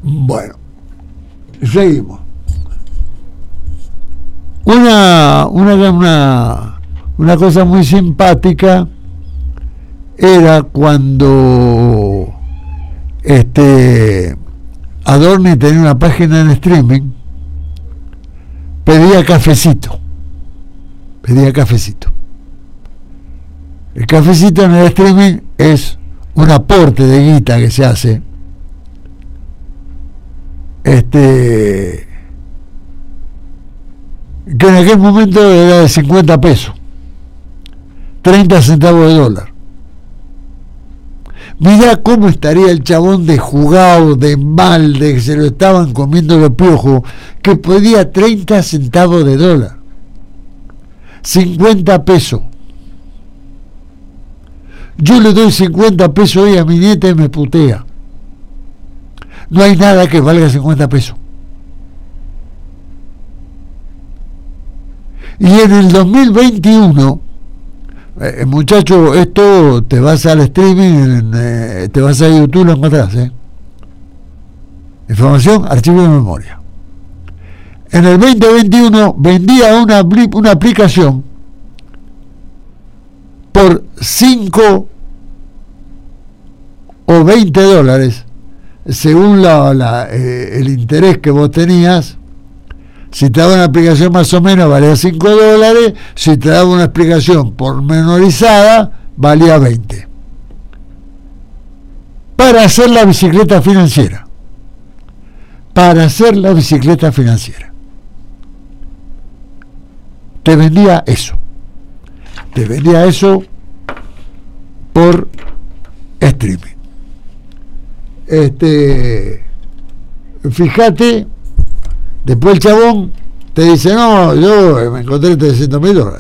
Bueno, seguimos. Una cosa muy simpática era cuando Adorni tenía una página en streaming, pedía cafecito. El cafecito en el streaming es un aporte de guita que se hace, que en aquel momento era de 50 pesos, 30 centavos de dólar. Mirá cómo estaría el chabón de jugado, de mal, de que se lo estaban comiendo los piojos, que podía 30 centavos de dólar, 50 pesos. Yo le doy 50 pesos hoy a mi nieta y me putea. No hay nada que valga 50 pesos. Y en el 2021, muchacho, esto te vas al streaming, te vas a YouTube, lo encontrás, información, archivo de memoria. En el 2021 vendía una aplicación por 5 o 20 dólares, según el interés que vos tenías. Si te daba una aplicación más o menos valía 5 dólares, si te daba una aplicación pormenorizada valía 20. Para hacer la bicicleta financiera. Te vendía eso por streaming. Fíjate, después el chabón te dice, no, yo me encontré $300.000.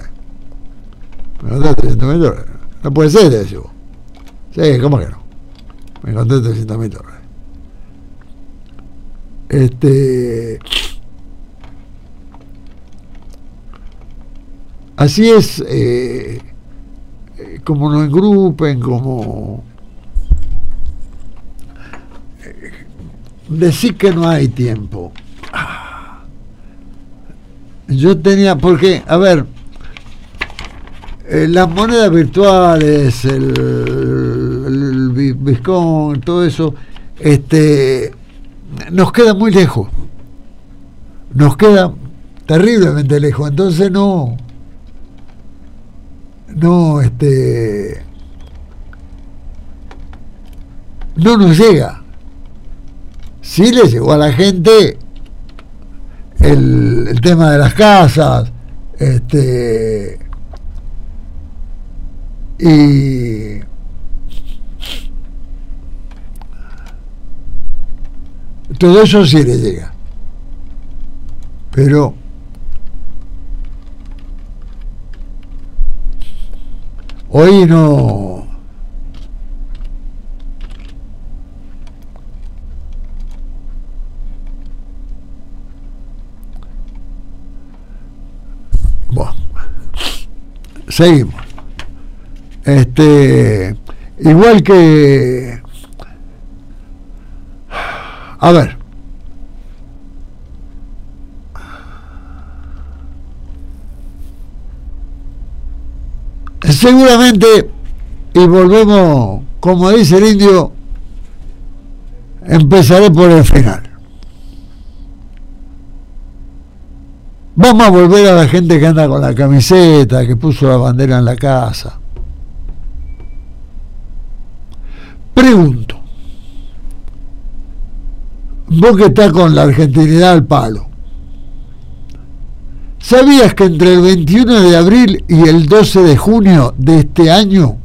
No puede ser, te decís vos. Sí, ¿cómo que no? Me encontré $300.000. Así es, como nos engrupen, como decir que no hay tiempo. Yo tenía, porque, a ver, las monedas virtuales, el Bitcoin, todo eso, nos queda muy lejos, nos queda terriblemente lejos, entonces no nos llega. Sí le llegó a la gente el tema de las casas, y todo eso sí le llega, pero hoy no. Bueno, seguimos. Igual que, a ver, seguramente, y volvemos, como dice el indio, empezaré por el final. Vamos a volver a la gente que anda con la camiseta, que puso la bandera en la casa. Pregunto, vos que estás con la argentinidad al palo, ¿sabías que entre el 21 de abril y el 12 de junio de este año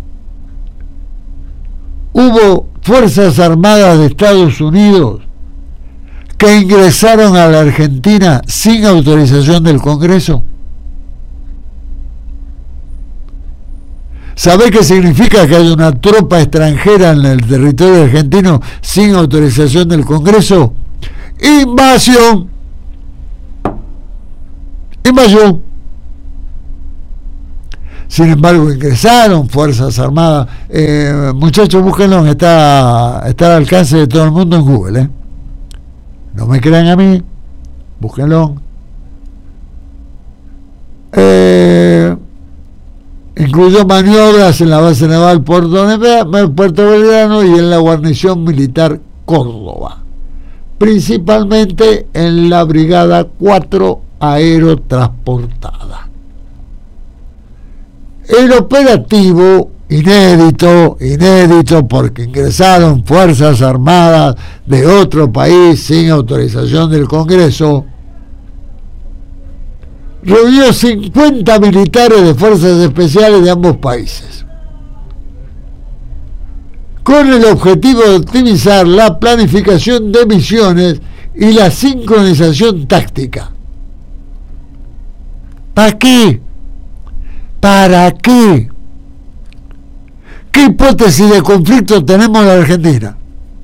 hubo Fuerzas Armadas de Estados Unidos que ingresaron a la Argentina sin autorización del Congreso? ¿Sabés qué significa que hay una tropa extranjera en el territorio argentino sin autorización del Congreso? ¡Invasión! ¡Invasión! Sin embargo, ingresaron Fuerzas Armadas. Muchachos, búsquenlo, está al alcance de todo el mundo en Google, no me crean a mí, búsquenlo. Incluyó maniobras en la base naval Puerto Belgrano y en la guarnición militar Córdoba, principalmente en la Brigada 4 aerotransportada. El operativo inédito porque ingresaron fuerzas armadas de otro país sin autorización del Congreso, reunió 50 militares de fuerzas especiales de ambos países, con el objetivo de optimizar la planificación de misiones y la sincronización táctica. ¿Para qué? ¿Para qué? ¿Qué hipótesis de conflicto tenemos en la Argentina?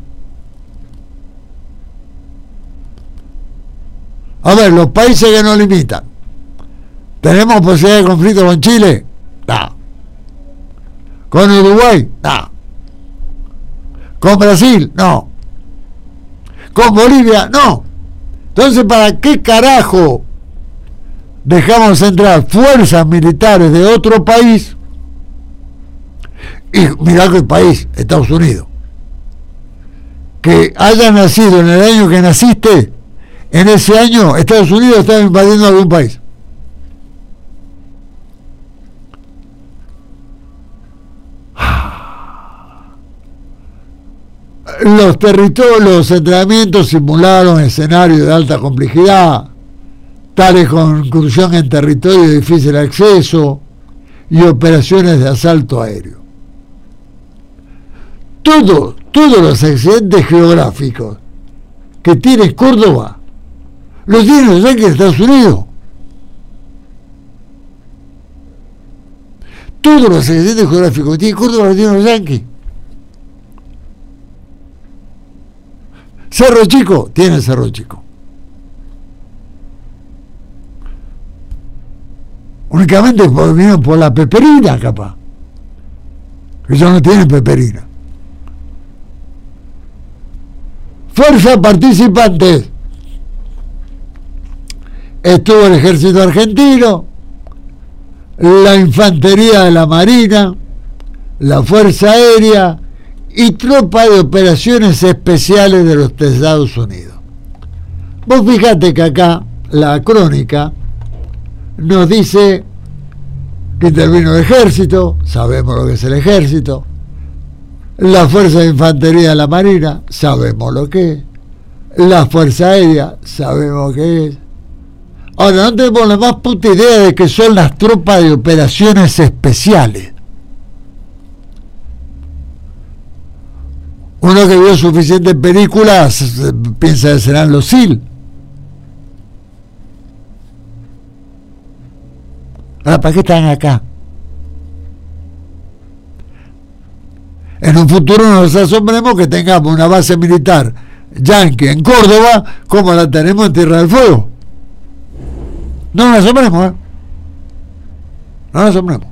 A ver, los países que nos limitan. ¿Tenemos posibilidad de conflicto con Chile? No. ¿Con Uruguay? No. ¿Con Brasil? No. ¿Con Bolivia? No. Entonces, ¿para qué carajo dejamos entrar fuerzas militares de otro país? Y mirá que el país, Estados Unidos, que haya nacido en el año que naciste, en ese año Estados Unidos estaba invadiendo algún país. Los entrenamientos simularon escenarios de alta complejidad, tales como incursión en territorio de difícil acceso y operaciones de asalto aéreo. Todos los accidentes geográficos que tiene Córdoba los tienen los yanquis de Estados Unidos. Todos los accidentes geográficos que tiene Córdoba los tienen los yanquis. Cerro Chico, tiene Cerro Chico. Únicamente vinieron por la peperina, capaz. Ellos no tienen peperina. Fuerzas participantes. Estuvo el ejército argentino, la infantería de la Marina, la Fuerza Aérea y tropa de operaciones especiales de los Estados Unidos. Vos fíjate que acá la crónica nos dice que intervino el ejército, sabemos lo que es el ejército, la Fuerza de Infantería de la Marina, sabemos lo que es, la Fuerza Aérea, sabemos lo que es. Ahora, no tenemos la más puta idea de que son las tropas de operaciones especiales. Uno que vio suficientes películas piensa que serán los SEAL. Ahora, ¿para qué están acá? En un futuro nos asombremos que tengamos una base militar yanqui en Córdoba como la tenemos en Tierra del Fuego. No nos asombremos, no nos asombremos.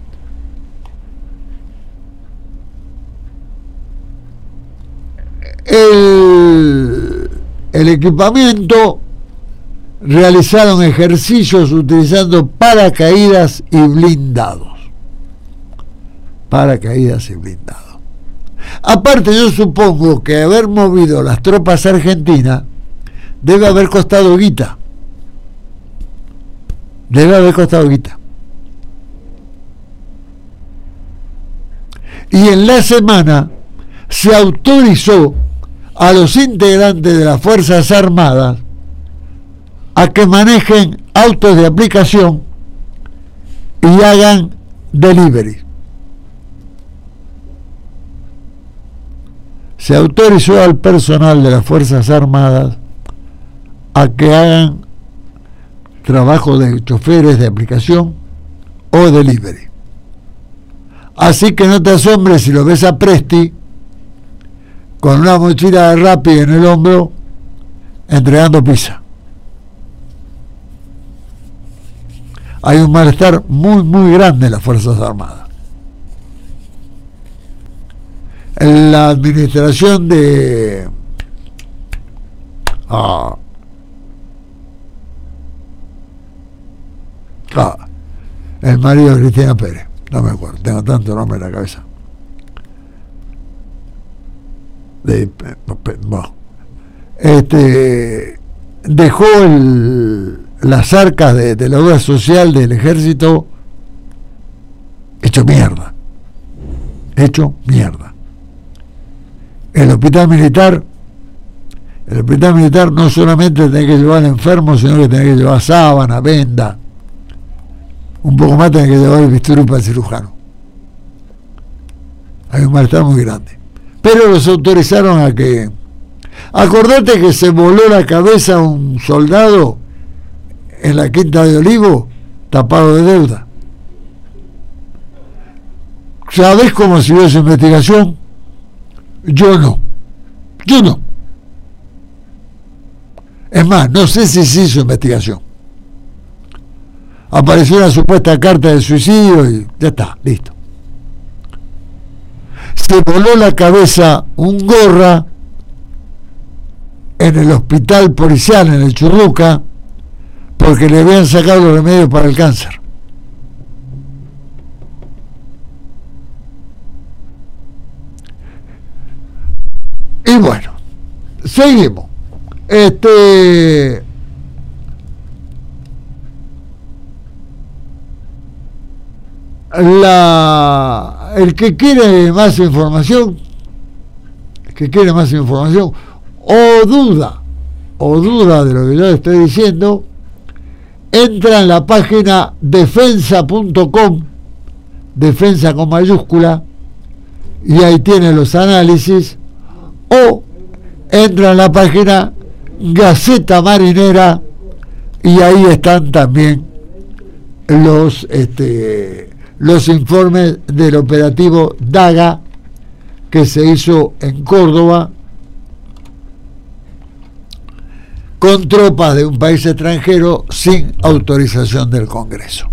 El equipamiento, realizaron ejercicios utilizando paracaídas y blindados. Aparte, yo supongo que haber movido las tropas argentinas debe haber costado guita. Y en la semana se autorizó a los integrantes de las Fuerzas Armadas a que manejen autos de aplicación y hagan delivery. Se autorizó al personal de las Fuerzas Armadas a que hagan trabajo de choferes de aplicación o delivery. Así que no te asombres si lo ves a Presti con una mochila de Rappi en el hombro entregando pizza. Hay un malestar muy muy grande en las Fuerzas Armadas. En la administración de El marido de Cristina Pérez, no me acuerdo, tengo tanto nombre en la cabeza. Dejó las arcas de la obra social del ejército hecho mierda. El hospital militar no solamente tenés que llevar enfermos, sino que tenés que llevar sábana, venda, un poco más tenés que llevar el bisturí para el cirujano. Hay un malestar muy grande, pero los autorizaron a que... Acordate que se voló la cabeza a un soldado en la Quinta de Olivo, tapado de deuda. ¿Sabés cómo siguió esa investigación? Yo no. Es más, no sé si se hizo investigación. Apareció una supuesta carta de suicidio y ya está, listo. Se voló la cabeza un gorra en el hospital policial, en el Churruca, porque le habían sacado los remedios para el cáncer. Y bueno, seguimos. El que quiere más información, o duda de lo que yo estoy diciendo, entra en la página defensa.com, defensa con mayúscula, y ahí tiene los análisis, o entra en la página Gaceta Marinera y ahí están también los informes del operativo Daga que se hizo en Córdoba con tropas de un país extranjero sin autorización del Congreso.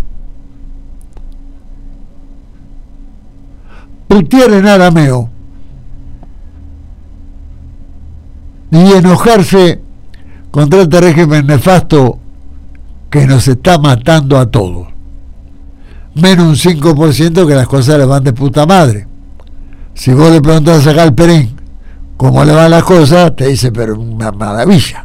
Putear en arameo y enojarse contra este régimen nefasto que nos está matando a todos. Menos un 5% que las cosas le van de puta madre. Si vos le preguntás a Galperín cómo le van las cosas, te dice, pero una maravilla.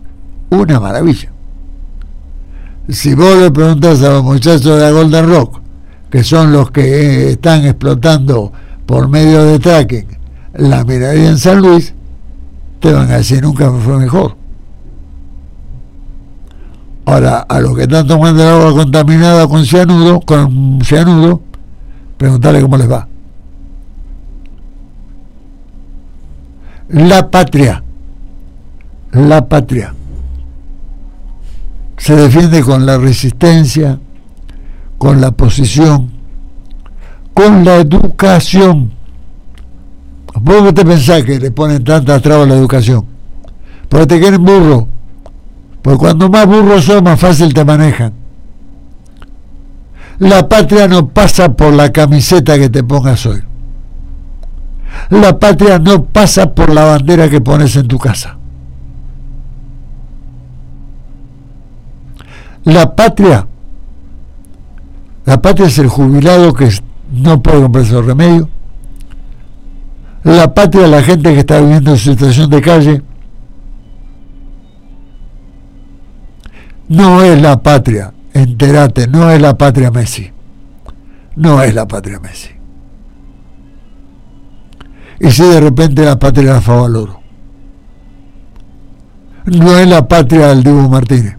Si vos le preguntás a los muchachos de la Golden Rock, que son los que están explotando por medio de tracking la minería en San Luis, te van a decir, nunca me fue mejor. Ahora, a los que están tomando el agua contaminada con cianuro, preguntarle cómo les va. La patria se defiende con la resistencia, con la posición, con la educación. ¿Vos qué te pensás que le ponen tantas trabas a la educación? Porque te quieren burro. Porque cuando más burros sos, más fácil te manejan. La patria no pasa por la camiseta que te pongas hoy. La patria no pasa por la bandera que pones en tu casa. La patria es el jubilado que no puede comprarse los remedios. La patria es la gente que está viviendo en situación de calle. No es la patria, entérate, no es la patria Messi. Y si de repente la patria la Favaloro. No es la patria del Dibu Martínez.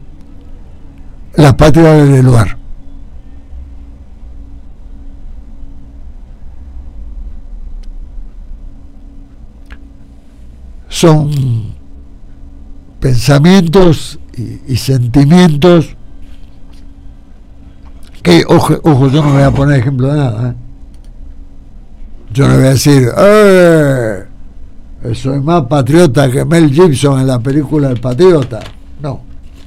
La patria del lugar. Son pensamientos y sentimientos que, ojo, yo no voy a poner ejemplo de nada, yo no voy a decir soy más patriota que Mel Gibson en la película El Patriota. No,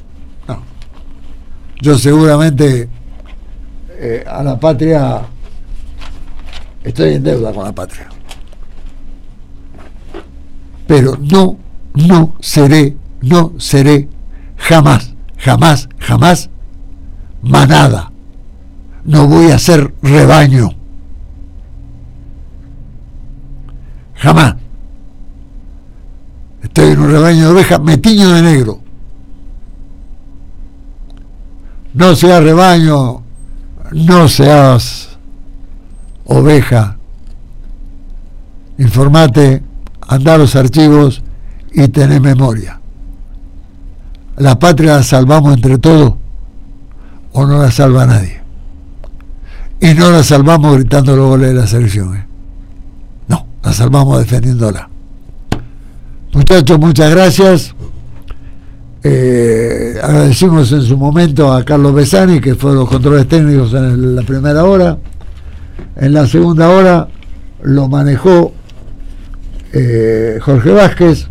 yo seguramente a la patria estoy en deuda con la patria, pero no seré no seré jamás, jamás, jamás manada. No voy a ser rebaño. Jamás. Estoy en un rebaño de ovejas, me tiño de negro. No seas rebaño, no seas oveja. Informate, andá a los archivos y tené memoria. ¿La patria la salvamos entre todos o no la salva nadie? Y no la salvamos gritando los goles de la selección, No, la salvamos defendiéndola. Muchachos, muchas gracias. Agradecimos en su momento a Carlos Besani, que fue los controles técnicos en la primera hora. En la segunda hora lo manejó Jorge Vázquez.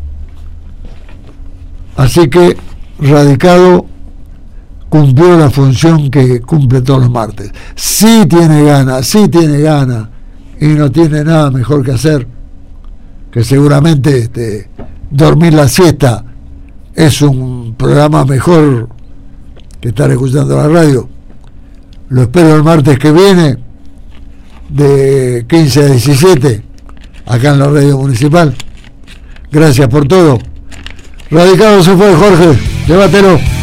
Así que Radicado cumplió la función que cumple todos los martes. Sí tiene ganas y no tiene nada mejor que hacer, que seguramente dormir la siesta es un programa mejor que estar escuchando la radio. Lo espero el martes que viene de 15 a 17 acá en la radio municipal. Gracias por todo. Radicado se fue, Jorge, llévatelo.